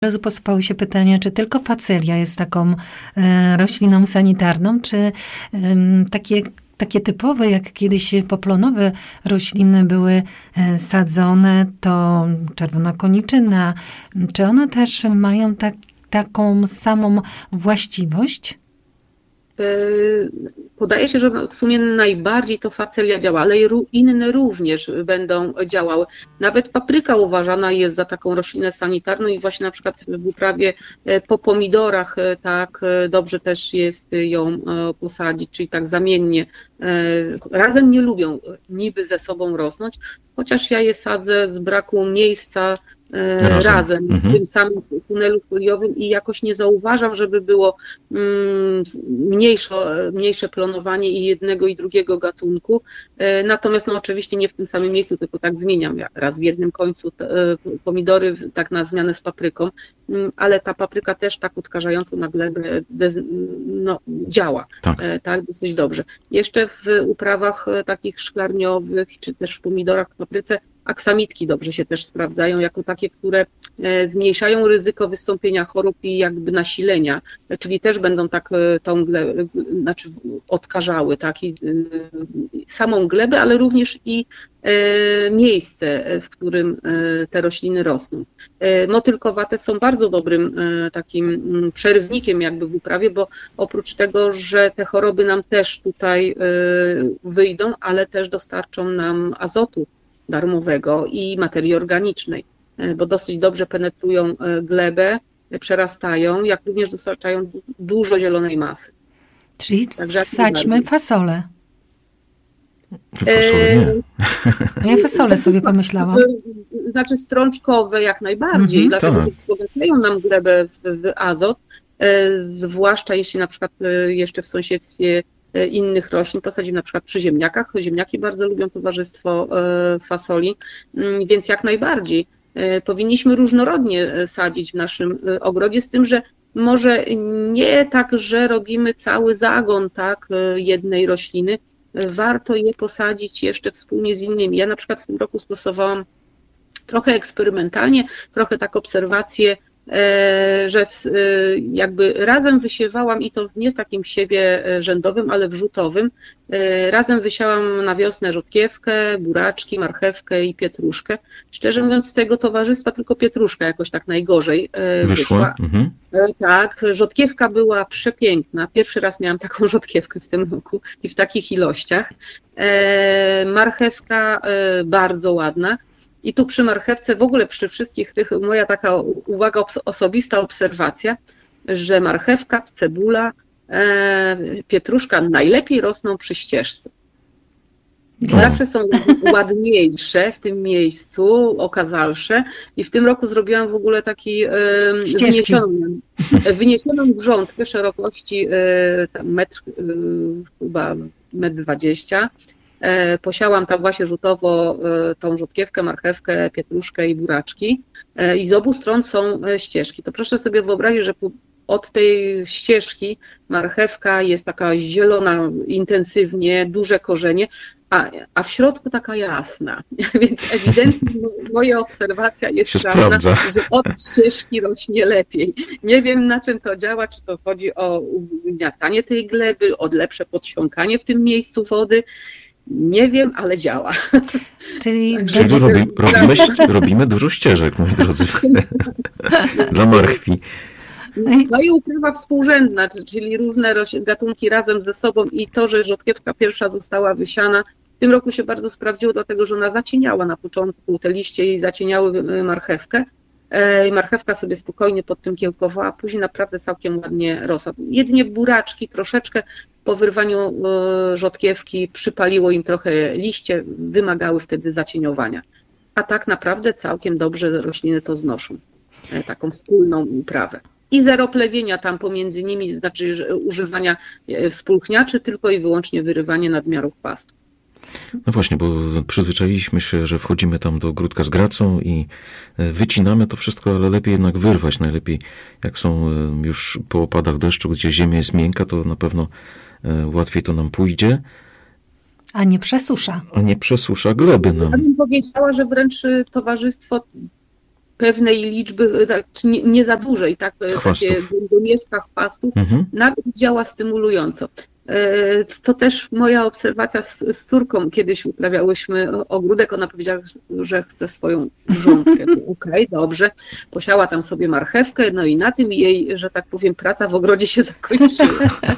razu posypały się pytania, czy tylko facelia jest taką rośliną sanitarną, czy takie typowe, jak kiedyś poplonowe rośliny były sadzone, to czerwona koniczyna, czy one też mają taką samą właściwość? Podaje się, że w sumie najbardziej to facelia działa, ale inne również będą działały. Nawet papryka uważana jest za taką roślinę sanitarną i właśnie na przykład w uprawie po pomidorach tak dobrze też jest ją posadzić, czyli tak zamiennie. Razem nie lubią niby ze sobą rosnąć, chociaż ja je sadzę z braku miejsca razem w tym samym tunelu foliowym i jakoś nie zauważam, żeby było mniejsze plonowanie i jednego i drugiego gatunku. Natomiast no oczywiście nie w tym samym miejscu, tylko tak zmieniam. Raz w jednym końcu pomidory tak na zmianę z papryką, ale ta papryka też tak odkażająco na glebę działa tak dosyć dobrze. Jeszcze w uprawach takich szklarniowych, czy też w pomidorach, w papryce aksamitki dobrze się też sprawdzają jako takie, które zmniejszają ryzyko wystąpienia chorób i jakby nasilenia, czyli też będą tak tą glebę, odkażały samą glebę, ale również i miejsce, w którym te rośliny rosną. Motylkowate są bardzo dobrym takim przerywnikiem jakby w uprawie, bo oprócz tego, że te choroby nam też tutaj wyjdą, ale też dostarczą nam azotu darmowego i materii organicznej, bo dosyć dobrze penetrują glebę, przerastają, jak również dostarczają dużo zielonej masy. Czyli wsadźmy fasolę. Fasolę nie. Ja fasolę sobie pomyślałam. Znaczy strączkowe jak najbardziej, dlatego że wzbogacają nam glebę w azot, zwłaszcza jeśli na przykład jeszcze w sąsiedztwie innych roślin posadzimy na przykład przy ziemniakach. Ziemniaki bardzo lubią towarzystwo fasoli, więc jak najbardziej powinniśmy różnorodnie sadzić w naszym ogrodzie, z tym, że może nie tak, że robimy cały zagon jednej rośliny, warto je posadzić jeszcze wspólnie z innymi. Ja na przykład w tym roku stosowałam trochę eksperymentalnie, trochę tak obserwacje, że jakby razem wysiewałam i to nie w takim siewie rzędowym, ale wrzutowym. Razem wysiałam na wiosnę rzodkiewkę, buraczki, marchewkę i pietruszkę. Szczerze mówiąc, z tego towarzystwa tylko pietruszka jakoś tak najgorzej wyszła. Tak, rzodkiewka była przepiękna. Pierwszy raz miałam taką rzodkiewkę w tym roku i w takich ilościach. Marchewka bardzo ładna. I tu przy marchewce, w ogóle przy wszystkich tych, moja taka uwaga, osobista obserwacja, że marchewka, cebula, pietruszka najlepiej rosną przy ścieżce. Zawsze są ładniejsze w tym miejscu, okazalsze. I w tym roku zrobiłam w ogóle taki wyniesioną grządkę szerokości chyba 1,20 m. Posiałam tam właśnie rzutowo tą rzodkiewkę, marchewkę, pietruszkę i buraczki i z obu stron są ścieżki. To proszę sobie wyobrazić, że od tej ścieżki marchewka jest taka zielona intensywnie, duże korzenie, a w środku taka jasna. Więc ewidentnie moja obserwacja jest trafna, że od ścieżki rośnie lepiej. Nie wiem, na czym to działa, czy to chodzi o ugniatanie tej gleby, o lepsze podsiąkanie w tym miejscu wody. Nie wiem, ale działa. Czyli robimy dużo ścieżek, moi drodzy, dla marchwi. No i uprawa współrzędna, czyli różne gatunki razem ze sobą i to, że rzodkiewka pierwsza została wysiana, w tym roku się bardzo sprawdziło, dlatego że ona zacieniała na początku, te liście jej zacieniały marchewkę. I marchewka sobie spokojnie pod tym kiełkowała, a później naprawdę całkiem ładnie rosła. Jedynie buraczki troszeczkę po wyrwaniu rzodkiewki przypaliło im trochę liście, wymagały wtedy zacieniowania. A tak naprawdę całkiem dobrze rośliny to znoszą, taką wspólną uprawę. I zero plewienia tam pomiędzy nimi, znaczy że używania spulchniaczy, tylko i wyłącznie wyrywanie nadmiarów pastw. No właśnie, bo przyzwyczailiśmy się, że wchodzimy tam do ogródka z gracą i wycinamy to wszystko, ale lepiej jednak wyrwać. Najlepiej jak są już po opadach deszczu, gdzie ziemia jest miękka, to na pewno łatwiej to nam pójdzie. A nie przesusza. A nie przesusza gleby nam. Ja bym powiedziała, że wręcz towarzystwo pewnej liczby, czy nie za dużej, tak, takie domieszka chwastów, nawet działa stymulująco. To też moja obserwacja z córką, kiedyś uprawiałyśmy ogródek, ona powiedziała, że chce swoją grządkę. Okej, dobrze, posiała tam sobie marchewkę, no i na tym jej, że tak powiem, praca w ogrodzie się zakończyła.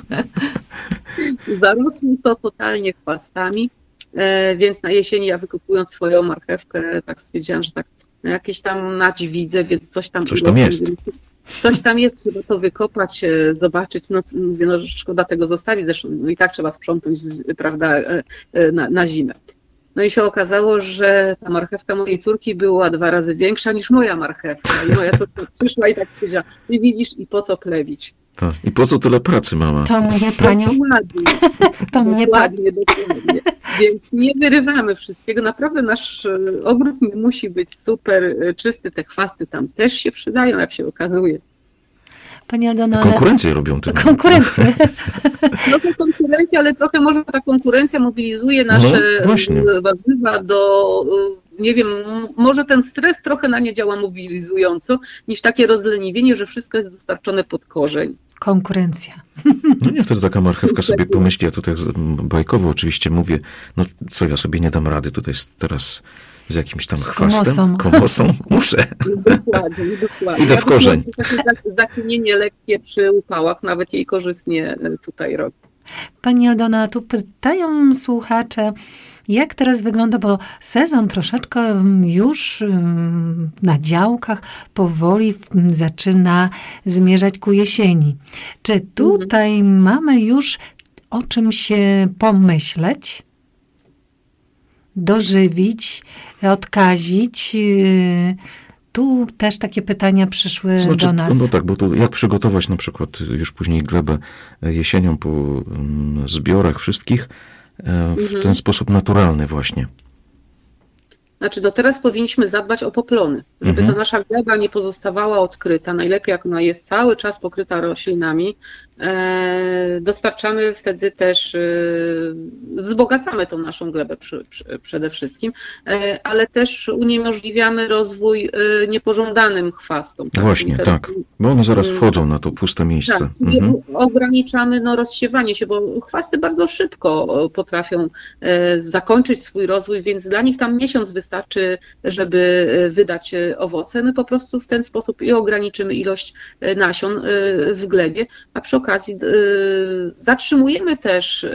Zarosło to totalnie chwastami, więc na jesieni ja wykupując swoją marchewkę, tak stwierdziłam, że tak jakieś tam nać widzę, więc coś tam jest. Coś tam jest, trzeba to wykopać, zobaczyć, no mówię, no szkoda tego zostawić, zresztą no i tak trzeba sprzątnąć, prawda, na zimę. No i się okazało, że ta marchewka mojej córki była 2 razy większa niż moja marchewka. I moja córka przyszła i tak stwierdziła, i widzisz, i po co plewić? I po co tyle pracy, mama? To mnie panią... Dokładnie. Więc nie wyrywamy wszystkiego. Naprawdę nasz ogród nie musi być super czysty. Te chwasty tam też się przydają, jak się okazuje. Pani Aldono, konkurencję robią tym. Konkurencję. Trochę konkurencja, ale trochę może ta konkurencja mobilizuje nasze warzywa do... Nie wiem, może ten stres trochę na nie działa mobilizująco, niż takie rozleniwienie, że wszystko jest dostarczone pod korzeń. Konkurencja. No nie, wtedy taka marchewka sobie pomyśli, ja tutaj bajkowo oczywiście mówię, no co, ja sobie nie dam rady tutaj teraz z jakimś tam chwastem, komosą, muszę. Dokładnie. Idę w korzeń. Takie zakinienie lekkie przy upałach, nawet jej korzystnie tutaj robi. Pani Aldono, tu pytają słuchacze, jak teraz wygląda, bo sezon troszeczkę już na działkach powoli zaczyna zmierzać ku jesieni. Czy tutaj mamy już o czym się pomyśleć, dożywić, odkazić? Tu też takie pytania przyszły do nas. No tak, bo to jak przygotować na przykład już później glebę jesienią po zbiorach wszystkich w ten sposób naturalny właśnie. Znaczy, do teraz powinniśmy zadbać o poplony, żeby ta nasza gleba nie pozostawała odkryta. Najlepiej, jak ona jest cały czas pokryta roślinami. Dostarczamy wtedy też, wzbogacamy tą naszą glebę przede wszystkim, ale też uniemożliwiamy rozwój niepożądanym chwastom. Tak? Właśnie, tak, bo one zaraz wchodzą na to puste miejsce. Tak, ograniczamy rozsiewanie się, bo chwasty bardzo szybko potrafią zakończyć swój rozwój, więc dla nich tam miesiąc wystarczy, żeby wydać owoce. My po prostu w ten sposób i ograniczymy ilość nasion w glebie, a przy okazji zatrzymujemy też,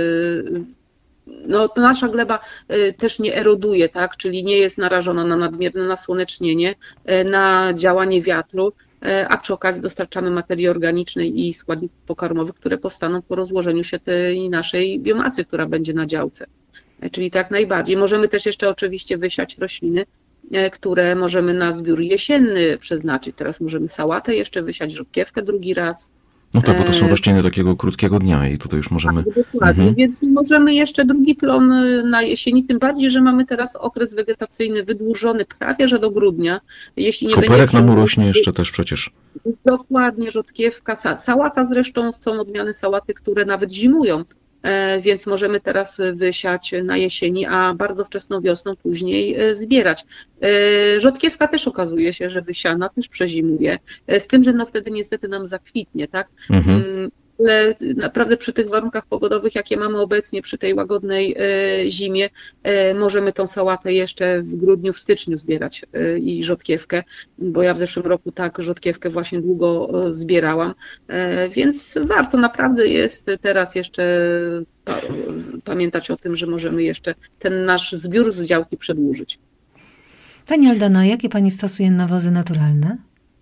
to nasza gleba też nie eroduje, tak? Czyli nie jest narażona na nadmierne nasłonecznienie, na działanie wiatru, a przy okazji dostarczamy materii organicznej i składników pokarmowych, które powstaną po rozłożeniu się tej naszej biomasy, która będzie na działce. Czyli tak najbardziej. Możemy też jeszcze oczywiście wysiać rośliny, które możemy na zbiór jesienny przeznaczyć. Teraz możemy sałatę jeszcze wysiać, rzodkiewkę drugi raz. No tak, bo to są rośliny takiego krótkiego dnia i tutaj już możemy... Tak, dokładnie, więc możemy jeszcze drugi plon na jesieni, tym bardziej, że mamy teraz okres wegetacyjny wydłużony prawie, że do grudnia. Jeśli nie koperek nam urośnie jeszcze też przecież. Dokładnie, rzodkiewka, sałata zresztą, są odmiany sałaty, które nawet zimują. Więc możemy teraz wysiać na jesieni, a bardzo wczesną wiosną później zbierać. Rzodkiewka też okazuje się, że wysiana też przezimuje, z tym, że wtedy niestety nam zakwitnie, tak? Ale naprawdę przy tych warunkach pogodowych, jakie mamy obecnie, przy tej łagodnej zimie, możemy tą sałatę jeszcze w grudniu, w styczniu zbierać i rzodkiewkę, bo ja w zeszłym roku tak rzodkiewkę właśnie długo zbierałam, więc warto naprawdę jest teraz jeszcze pamiętać o tym, że możemy jeszcze ten nasz zbiór z działki przedłużyć. Pani Aldono, jakie Pani stosuje nawozy naturalne?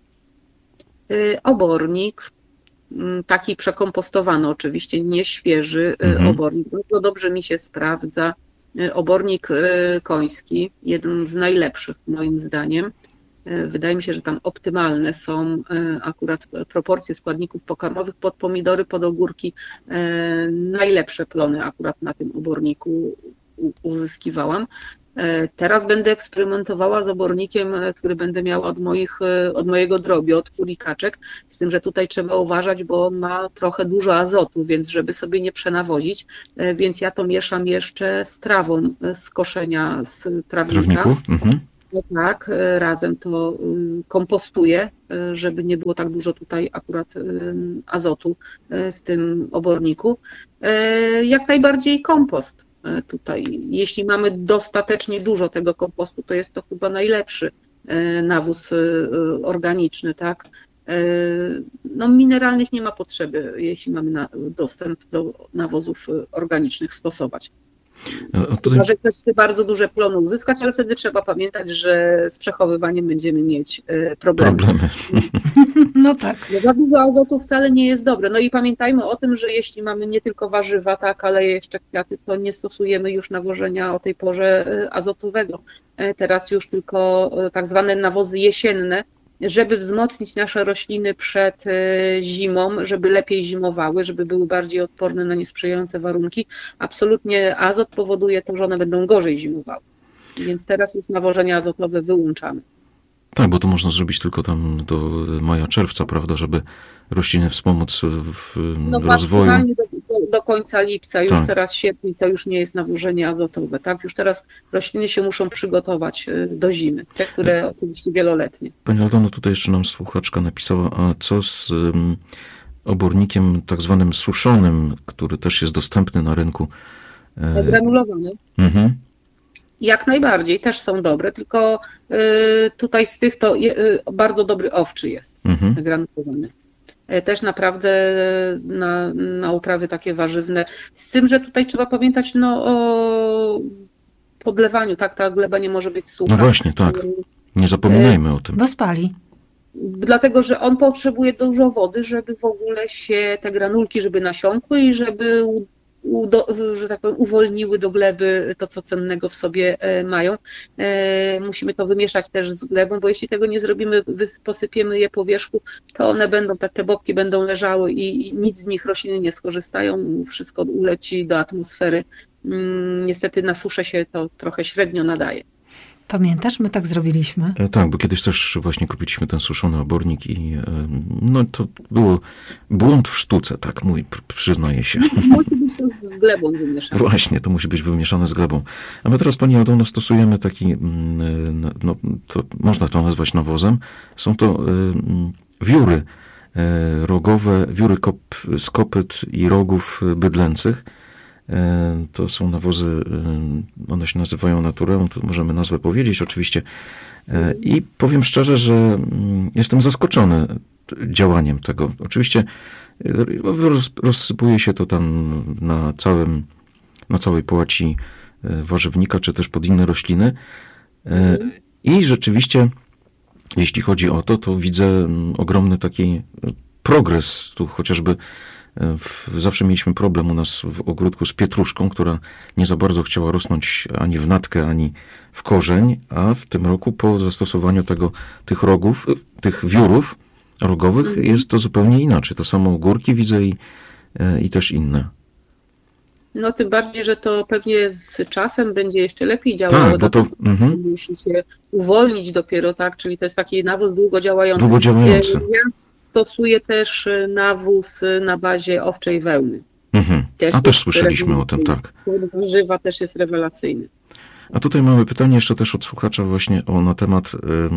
Obornik. Taki przekompostowany, oczywiście nie świeży obornik. Bardzo dobrze mi się sprawdza. Obornik koński, jeden z najlepszych moim zdaniem. Wydaje mi się, że tam optymalne są akurat proporcje składników pokarmowych pod pomidory, pod ogórki. Najlepsze plony akurat na tym oborniku uzyskiwałam. Teraz będę eksperymentowała z obornikiem, który będę miała od mojego drobiu, od kurikaczek, z tym, że tutaj trzeba uważać, bo on ma trochę dużo azotu, więc żeby sobie nie przenawozić, więc ja to mieszam jeszcze z trawą z koszenia z trawnika. Tak, razem to kompostuję, żeby nie było tak dużo tutaj akurat azotu w tym oborniku. Jak najbardziej kompost tutaj. Jeśli mamy dostatecznie dużo tego kompostu, to jest to chyba najlepszy nawóz organiczny, tak? No, mineralnych nie ma potrzeby, jeśli mamy dostęp do nawozów organicznych stosować. Chyba, że ktoś chce bardzo duże plony uzyskać, ale wtedy trzeba pamiętać, że z przechowywaniem będziemy mieć problemy. No tak. Za dużo azotu wcale nie jest dobre. No i pamiętajmy o tym, że jeśli mamy nie tylko warzywa, tak, ale jeszcze kwiaty, to nie stosujemy już nawożenia o tej porze azotowego. Teraz już tylko tak zwane nawozy jesienne, żeby wzmocnić nasze rośliny przed zimą, żeby lepiej zimowały, żeby były bardziej odporne na niesprzyjające warunki. Absolutnie azot powoduje to, że one będą gorzej zimowały. Więc teraz już nawożenia azotowe wyłączamy. Tak, bo to można zrobić tylko tam do maja, czerwca, prawda, żeby rośliny wspomóc w rozwoju. Do końca lipca, już tak. Teraz sierpień to już nie jest nawożenie azotowe, tak? Już teraz rośliny się muszą przygotować do zimy, te, które oczywiście wieloletnie. Pani Aldono, tutaj jeszcze nam słuchaczka napisała, a co z obornikiem tak zwanym suszonym, który też jest dostępny na rynku? Granulowany. Mhm. Jak najbardziej, też są dobre, tylko tutaj z tych to bardzo dobry owczy jest, granulowany. Też naprawdę na uprawy takie warzywne. Z tym, że tutaj trzeba pamiętać o podlewaniu, tak? Ta gleba nie może być sucha. No właśnie, tak. Nie zapominajmy o tym. Bo spali. Dlatego, że on potrzebuje dużo wody, żeby w ogóle się te granulki, żeby nasiąkły i żeby że tak powiem, uwolniły do gleby to, co cennego w sobie mają. Musimy to wymieszać też z glebą, bo jeśli tego nie zrobimy, posypiemy je po wierzchu, to one będą, te bobki będą leżały i nic z nich rośliny nie skorzystają, wszystko uleci do atmosfery. Niestety na suszę się to trochę średnio nadaje. Pamiętasz, my tak zrobiliśmy? Tak, bo kiedyś też właśnie kupiliśmy ten suszony obornik i no to było błąd w sztuce, tak mój, przyznaję się. Musi być to z glebą wymieszane. Właśnie, to musi być wymieszane z glebą. A my teraz, Pani Aldono, stosujemy taki, no to można to nazwać nawozem. Są to wióry rogowe, wióry z kopyt i rogów bydlęcych. To są nawozy, one się nazywają Natureum, to możemy nazwę powiedzieć oczywiście. I powiem szczerze, że jestem zaskoczony działaniem tego. Oczywiście rozsypuje się to tam na całej połaci warzywnika, czy też pod inne rośliny. I rzeczywiście, jeśli chodzi o to, to widzę ogromny taki progres. Tu chociażby zawsze mieliśmy problem u nas w ogródku z pietruszką, która nie za bardzo chciała rosnąć ani w natkę, ani w korzeń, a w tym roku po zastosowaniu tych rogów, tych wiórów rogowych jest to zupełnie inaczej. To samo ogórki widzę i też inne. No tym bardziej, że to pewnie z czasem będzie jeszcze lepiej działało. Tak, bo to musi się uwolnić dopiero, tak? Czyli to jest taki nawóz długodziałający. Ja stosuję też nawóz na bazie owczej wełny. Też słyszeliśmy o tym, tak. Warzywa też jest rewelacyjny. A tutaj mamy pytanie jeszcze też od słuchacza właśnie na temat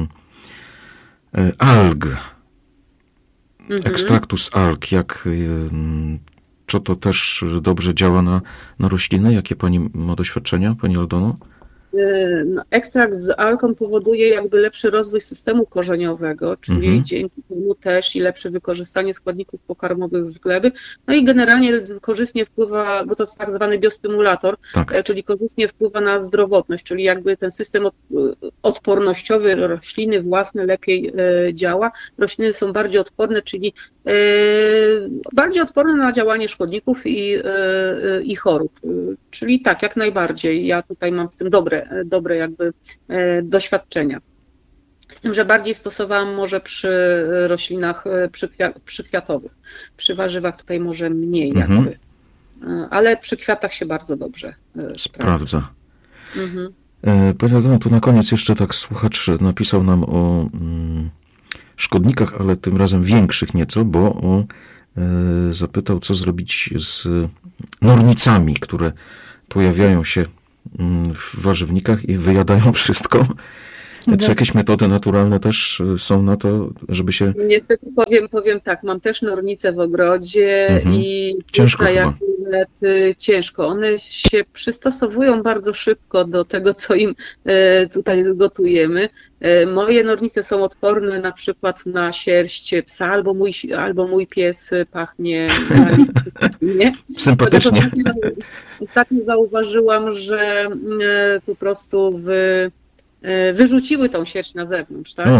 alg. Ekstraktu z alg. Czy to też dobrze działa na rośliny? Jakie Pani ma doświadczenia, Pani Aldono? Ekstrakt z algą powoduje jakby lepszy rozwój systemu korzeniowego, czyli dzięki temu też i lepsze wykorzystanie składników pokarmowych z gleby. No i generalnie korzystnie wpływa, bo to jest tak zwany biostymulator, czyli korzystnie wpływa na zdrowotność, czyli jakby ten system odpornościowy rośliny własne lepiej działa. Rośliny są bardziej odporne, czyli bardziej odporne na działanie szkodników i chorób. Czyli tak, jak najbardziej. Ja tutaj mam w tym dobre jakby doświadczenia. Z tym, że bardziej stosowałam może przy roślinach przykwiatowych. Przy warzywach tutaj może mniej jakby. Ale przy kwiatach się bardzo dobrze sprawdza. Pani Aldono, tu na koniec jeszcze tak słuchacz napisał nam o szkodnikach, ale tym razem większych nieco, bo zapytał, co zrobić z nornicami, które pojawiają się w warzywnikach i wyjadają wszystko. Czy jakieś metody naturalne też są na to, żeby się... Niestety powiem tak, mam też nornicę w ogrodzie i ciężko tutaj chyba. akurat ciężko. One się przystosowują bardzo szybko do tego, co im tutaj gotujemy. Moje nornice są odporne na przykład na sierść psa, albo mój pies pachnie nie? Sympatycznie. Ostatnio zauważyłam, że po prostu wyrzuciły tą sierść na zewnątrz, tak?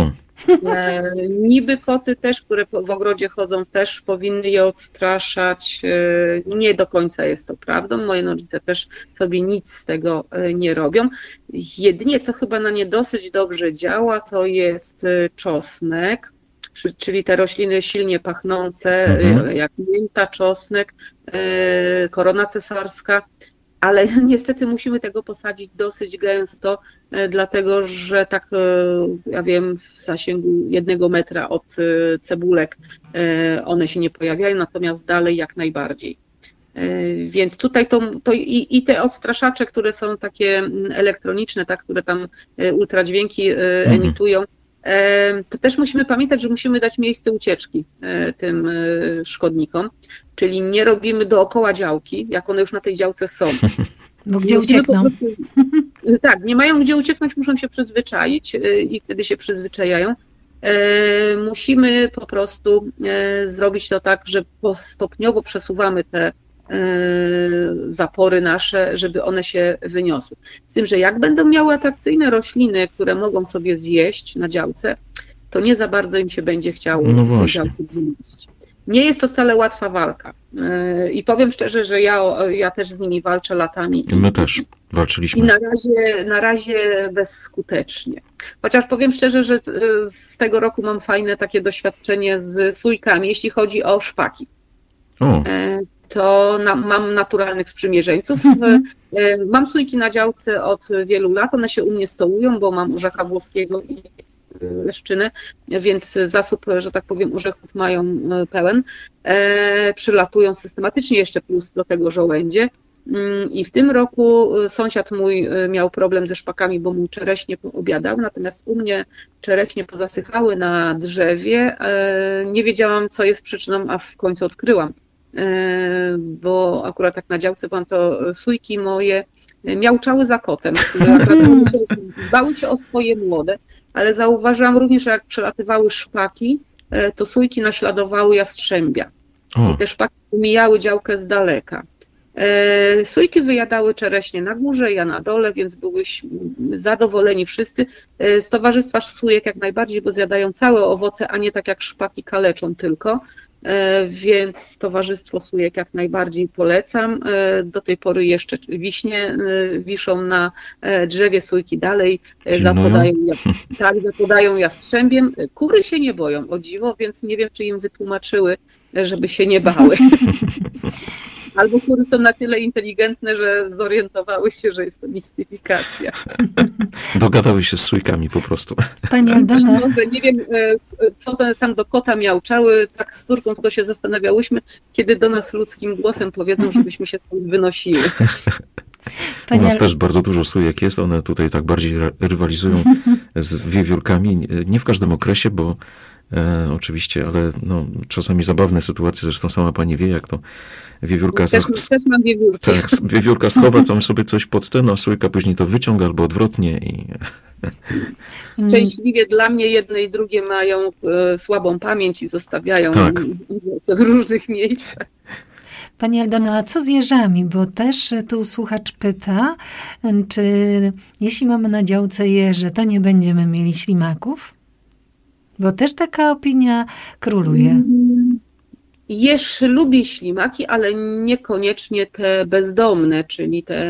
Niby koty też, które w ogrodzie chodzą, też powinny je odstraszać. Nie do końca jest to prawdą. Moje nornice też sobie nic z tego nie robią. Jedynie, co chyba na nie dosyć dobrze działa, to jest czosnek, czyli te rośliny silnie pachnące, jak mięta, czosnek, korona cesarska. Ale niestety musimy tego posadzić dosyć gęsto, dlatego że tak, ja wiem, w zasięgu 1 metra od cebulek one się nie pojawiają, natomiast dalej jak najbardziej. Więc tutaj i te odstraszacze, które są takie elektroniczne, tak, które tam ultradźwięki emitują, to też musimy pamiętać, że musimy dać miejsce ucieczki tym szkodnikom, czyli nie robimy dookoła działki, jak one już na tej działce są. Bo gdzie uciekną? Tak, nie mają gdzie ucieknąć, muszą się przyzwyczaić i wtedy się przyzwyczajają. Musimy po prostu zrobić to tak, że stopniowo przesuwamy te zapory nasze, żeby one się wyniosły. Z tym, że jak będą miały atrakcyjne rośliny, które mogą sobie zjeść na działce, to nie za bardzo im się będzie chciało z tej działki zjeść. Nie jest to wcale łatwa walka. I powiem szczerze, że ja też z nimi walczę latami. My też walczyliśmy. I na razie bezskutecznie. Chociaż powiem szczerze, że z tego roku mam fajne takie doświadczenie z sójkami, jeśli chodzi o szpaki. To mam naturalnych sprzymierzeńców. Mam sójki na działce od wielu lat, one się u mnie stołują, bo mam orzecha włoskiego i leszczynę, więc zasób, że tak powiem, orzechów mają pełen. Przylatują systematycznie, jeszcze plus do tego żołędzie. I w tym roku sąsiad mój miał problem ze szpakami, bo mu czereśnie poobiadał, natomiast u mnie czereśnie pozasychały na drzewie. Nie wiedziałam, co jest przyczyną, a w końcu odkryłam. Bo akurat tak na działce byłam, to sójki moje miauczały za kotem, które bały się o swoje młode, ale zauważyłam również, że jak przelatywały szpaki, to sójki naśladowały jastrzębia. I te szpaki mijały działkę z daleka. Sójki wyjadały czereśnie na górze, ja na dole, więc byłyśmy zadowoleni wszyscy. Z towarzystwa sójek jak najbardziej, bo zjadają całe owoce, a nie tak jak szpaki kaleczą tylko. Więc towarzystwo sójek jak najbardziej polecam. Do tej pory jeszcze wiśnie wiszą na drzewie, sójki dalej zapadają jastrzębiem. Kury się nie boją, o dziwo, więc nie wiem, czy im wytłumaczyły, żeby się nie bały. Albo kury są na tyle inteligentne, że zorientowały się, że jest to mistyfikacja. Dogadały się z sójkami po prostu. Pani Aldona. Nie wiem, co tam do kota miauczały, tak z córką tylko się zastanawiałyśmy, kiedy do nas ludzkim głosem powiedzą, żebyśmy się stąd wynosiły. U nas też bardzo dużo sójek jest, one tutaj tak bardziej rywalizują z wiewiórkami. Nie w każdym okresie, bo oczywiście, ale no, czasami zabawne sytuacje, zresztą sama pani wie, jak to wiewiórka... Też mam wiewiórki. Tak, wiewiórka schowa tam sobie coś pod ten, a sójka później to wyciąga albo odwrotnie. I... Szczęśliwie dla mnie jedne i drugie mają słabą pamięć i zostawiają w różnych miejscach. Pani Aldono, a co z jeżami? Bo też tu słuchacz pyta, czy jeśli mamy na działce jeże, to nie będziemy mieli ślimaków? Bo też taka opinia króluje. Jeż lubi ślimaki, ale niekoniecznie te bezdomne, czyli te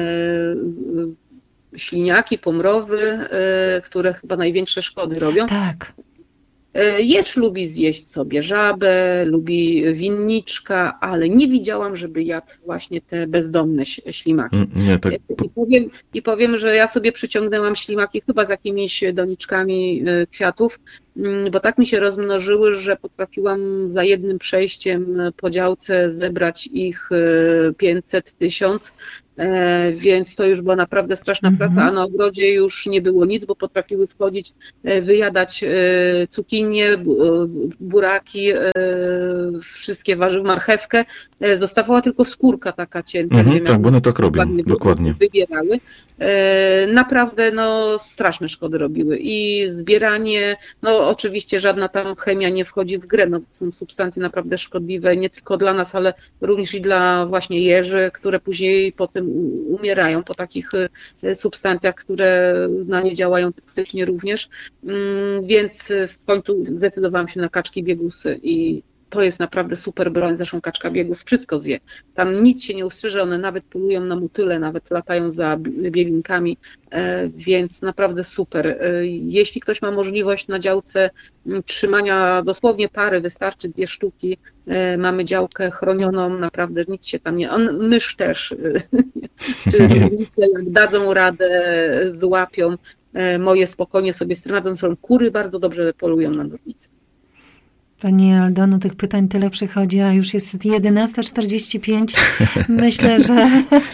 śliniaki, pomrowy, które chyba największe szkody robią. Tak. Jeż lubi zjeść sobie żabę, lubi winniczka, ale nie widziałam, żeby jadł właśnie te bezdomne ślimaki. Nie, tak. I powiem, że ja sobie przyciągnęłam ślimaki chyba z jakimiś doniczkami kwiatów bo tak mi się rozmnożyły, że potrafiłam za jednym przejściem po działce zebrać ich 500, 1000. Więc to już była naprawdę straszna praca, a na ogrodzie już nie było nic, bo potrafiły wchodzić, wyjadać cukinie, buraki, wszystkie warzywa, marchewkę. Zostawała tylko skórka taka cienka. Tak, bo one tak robią, dokładnie. Wybierały. Naprawdę straszne szkody robiły i zbieranie, oczywiście żadna tam chemia nie wchodzi w grę, są substancje naprawdę szkodliwe nie tylko dla nas, ale również i dla właśnie jeży, które później potem umierają po takich substancjach, które na nie działają toksycznie również, więc w końcu zdecydowałam się na kaczki biegusy i to jest naprawdę super broń, zresztą kaczka biegów wszystko zje. Tam nic się nie ustrzyże, one nawet polują na motyle, nawet latają za bielinkami, więc naprawdę super. Jeśli ktoś ma możliwość na działce trzymania dosłownie pary, wystarczy 2 sztuki, mamy działkę chronioną, naprawdę nic się tam nie... Mysz też, czy różnice jak dadzą radę, złapią, moje spokojnie sobie z tym radzą, są kury bardzo dobrze polują na nornice. Pani Aldono, tych pytań tyle przychodzi, a już jest 11:45. Myślę, że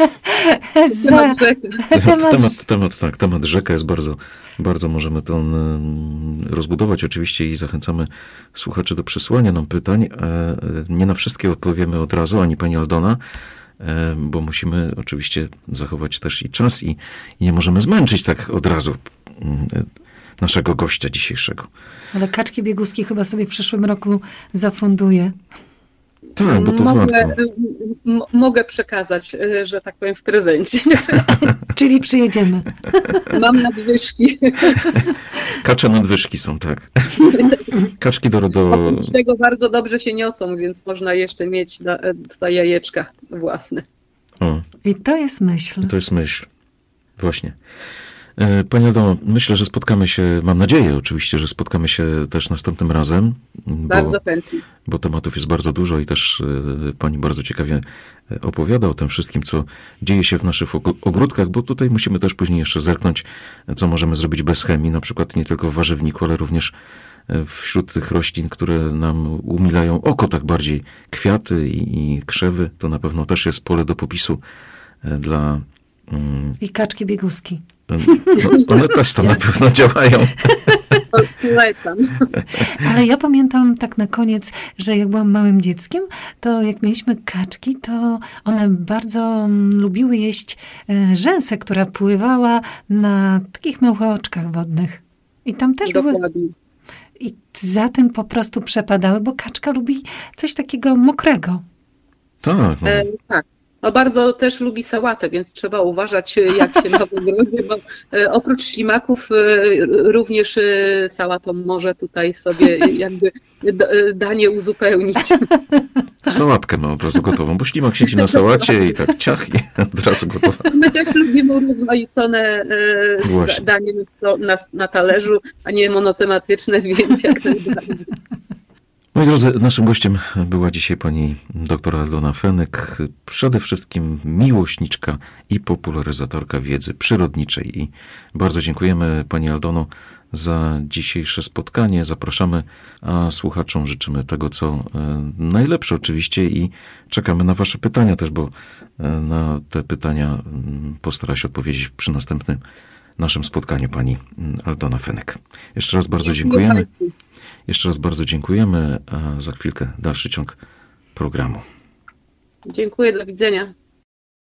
temat rzeka jest bardzo możemy to rozbudować oczywiście i zachęcamy słuchaczy do przysłania nam pytań. Nie na wszystkie odpowiemy od razu, ani pani Aldona, bo musimy oczywiście zachować też i czas i nie możemy zmęczyć tak od razu naszego gościa dzisiejszego. Ale kaczki bieguskie chyba sobie w przyszłym roku zafunduję. Tak, bo to mogę przekazać, że tak powiem, w prezencie. Czyli przyjedziemy. Mam nadwyżki. Kacze nadwyżki są, tak. Kaczki do... Oprócz tego bardzo dobrze się niosą, więc można jeszcze mieć te jajeczka własne. O. I to jest myśl. To jest myśl. Właśnie. Pani Aldono, myślę, że spotkamy się, mam nadzieję oczywiście, że spotkamy się też następnym razem. Bardzo chętnie. Bo tematów jest bardzo dużo i też pani bardzo ciekawie opowiada o tym wszystkim, co dzieje się w naszych ogródkach, bo tutaj musimy też później jeszcze zerknąć, co możemy zrobić bez chemii, na przykład nie tylko w warzywniku, ale również wśród tych roślin, które nam umilają oko tak bardziej. Kwiaty i krzewy, to na pewno też jest pole do popisu dla... I kaczki bieguski. One też to na pewno działają. Ale ja pamiętam tak na koniec, że jak byłam małym dzieckiem, to jak mieliśmy kaczki, to one bardzo lubiły jeść rzęsę, która pływała na takich małych oczkach wodnych. I tam też były... I za tym po prostu przepadały, bo kaczka lubi coś takiego mokrego. Tak. No. Tak. Bardzo też lubi sałatę, więc trzeba uważać, jak się ma w ogrodzie, bo oprócz ślimaków również sałatą może tutaj sobie jakby danie uzupełnić. Sałatkę ma od razu gotową, bo ślimak siedzi na sałacie i tak ciach i od razu gotowa. My też lubimy urozmaicone danie na talerzu, a nie monotematyczne, więc jak najbardziej. Moi drodzy, naszym gościem była dzisiaj pani dr Aldona Fenek, przede wszystkim miłośniczka i popularyzatorka wiedzy przyrodniczej. I bardzo dziękujemy pani Aldono za dzisiejsze spotkanie. Zapraszamy, a słuchaczom życzymy tego, co najlepsze oczywiście i czekamy na wasze pytania też, bo na te pytania postara się odpowiedzieć przy następnym naszym spotkaniu pani Aldona Fenek. Jeszcze raz bardzo dziękujemy. Jeszcze raz bardzo dziękujemy, a za chwilkę dalszy ciąg programu. Dziękuję, do widzenia.